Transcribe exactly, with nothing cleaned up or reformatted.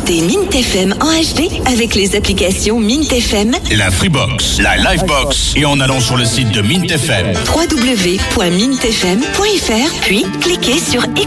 écoutez Mint F M en H D avec les applications Mint F M, la Freebox, la Livebox et en allant sur le site de Mint F M. w w w point mint f m point f r, puis cliquez sur